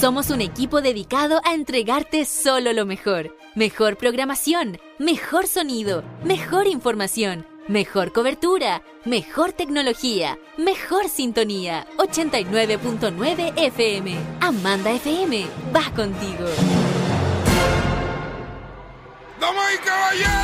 Somos un equipo dedicado a entregarte solo lo mejor. Mejor programación, mejor sonido, mejor información, mejor cobertura, mejor tecnología, mejor sintonía. 89.9 FM. Amanda FM va contigo. ¡Damas y caballeros!